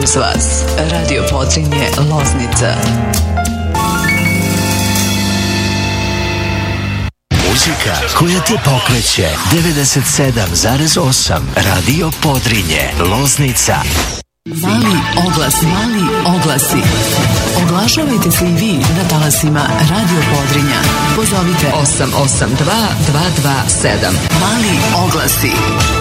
uz vas. Radio Podrinje Loznica. Muzika koja te pokreće. 97,8 Radio Podrinje Loznica. Mali oglasi. Oglašavajte se i vi na talasima Radio Podrinja. Pozovite 882 227. Mali oglasi.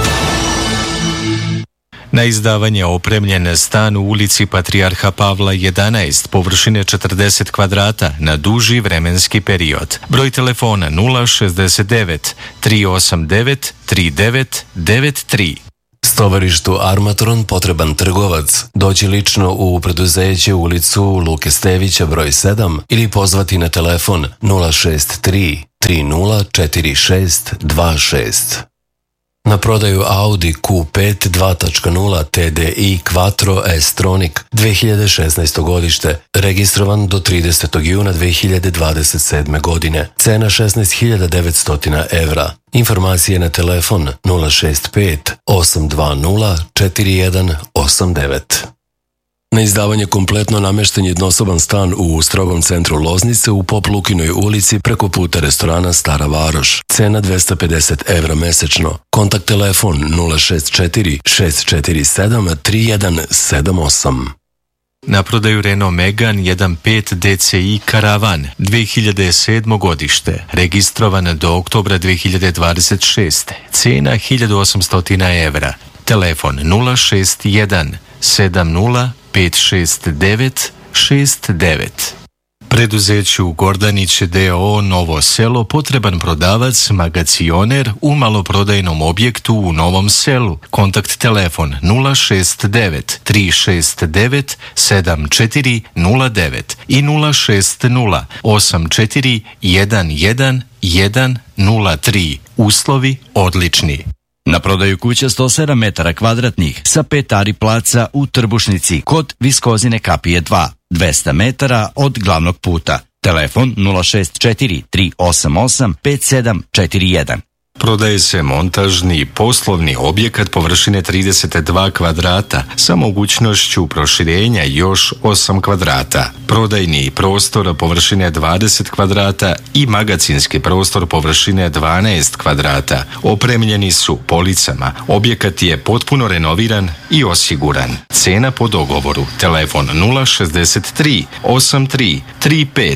Na izdavanje opremljen stan u ulici Patrijarha Pavla 11, površine 40 kvadrata na duži vremenski period. Broj telefona 069 389 3993. Tovarištu Armatron potreban trgovac. Doći lično u preduzeće ulicu Luke Stevića broj 7 ili pozvati na telefon 063 3046 26. Na prodaju Audi Q5 2.0 TDI Quattro S-Tronic 2016. godište, registrovan do 30. juna 2027. godine. Cena 16.900 evra. Informacije na telefon 065 820 4189. Na izdavanje kompletno namešten jednosoban stan u strogom centru Loznice u Pop Lukinoj ulici preko puta restorana Stara Varoš. Cena 250 evra mesečno. Kontakt telefon 064 647 3178. Na prodaju Renault Megane 1.5 DCI Karavan 2007. godište, registrovan do oktobra 2026. Cena 1800 evra. Telefon 061 70 569 69. Preduzeću Gordanić d.o.o. Novo Selo potreban prodavac, magacioner u maloprodajnom objektu u Novom Selu. Kontakt telefon 069 369 7409 i 060 84 11 103. Uslovi odlični. Na prodaju kuća 107 metara kvadratnih sa 5 ari placa u Trbušnici kod Viskozine kapije 2, 200 metara od glavnog puta. Telefon 064 388 5741. Prodaje se montažni poslovni objekat površine 32 kvadrata sa mogućnošću proširenja još 8 kvadrata. Prodajni prostor površine 20 kvadrata i magacinski prostor površine 12 kvadrata. Opremljeni su policama. Objekat je potpuno renoviran i osiguran. Cena po dogovoru. Telefon 063 83 35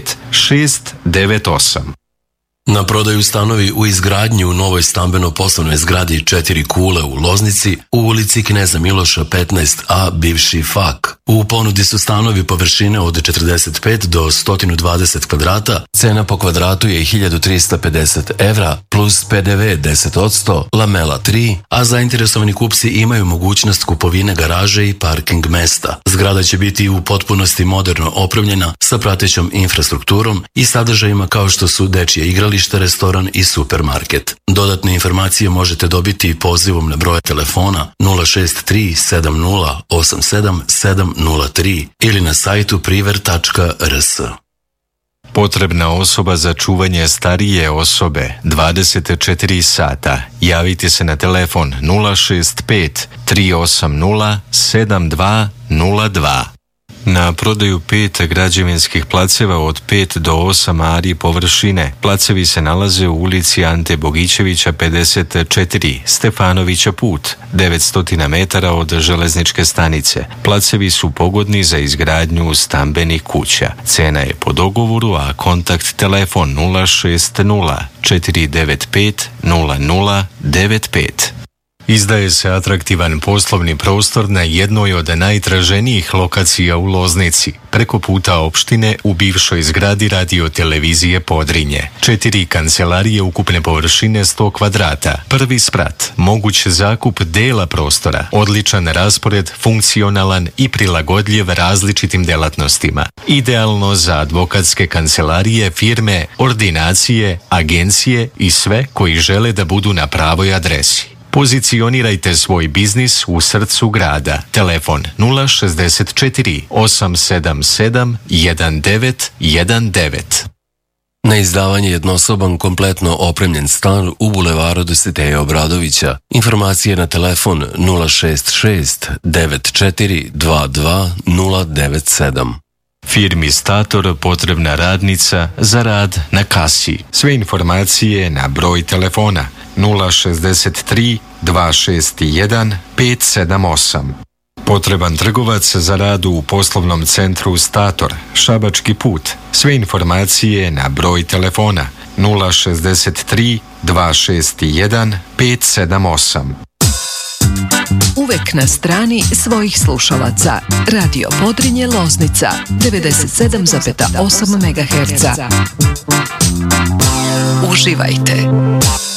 698. Na prodaju stanovi u izgradnji u novoj stambeno-poslovnoj zgradi 4 kule u Loznici u ulici Kneza Miloša 15a bivši FAK. U ponudi su stanovi površine od 45 do 120 kvadrata, cena po kvadratu je 1350 evra plus PDV 10%, lamela 3, a zainteresovani kupci imaju mogućnost kupovine garaže i parking mesta. Zgrada će biti u potpunosti moderno opremljena sa pratećom infrastrukturom i sadržajima kao što su dečje igralište, restoran i supermarket. Dodatne informacije možete dobiti pozivom na broje telefona 063 70 87 703 ili na sajtu priver.rs. Potrebna osoba za čuvanje starije osobe 24 sata. Javite se na telefon 065 380 7202. Na prodaju 5 građevinskih placeva od 5 do 8 ari površine. Placevi se nalaze u ulici Ante Bogićevića 54, Stefanovića put, 900 metara od železničke stanice. Placevi su pogodni za izgradnju stambenih kuća. Cena je po dogovoru, a kontakt telefon 060 495 0095. Izdaje se atraktivan poslovni prostor na jednoj od najtraženijih lokacija u Loznici, preko puta opštine u bivšoj zgradi radio-televizije Podrinje. 4 kancelarije ukupne površine 100 kvadrata, prvi sprat, moguć zakup dela prostora, odličan raspored, funkcionalan i prilagodljiv različitim delatnostima. Idealno za advokatske kancelarije, firme, ordinacije, agencije i sve koji žele da budu na pravoj adresi. Pozicionirajte svoj biznis u srcu grada. Telefon 064 877 1919. Na izdavanje jednosoban kompletno opremljen stan u bulevaru Dositeja Obradovića. Informacije na telefon 066 9422 097. Firmi Stator potrebna radnica za rad na kasi. Sve informacije na broj telefona 063 261 578. Potreban trgovac za rad u poslovnom centru Stator, Šabački put. Sve informacije na broj telefona 063 261 578. Uvek na strani svojih slušalaca. Radio Podrinje Loznica 97,8 MHz. Uživajte.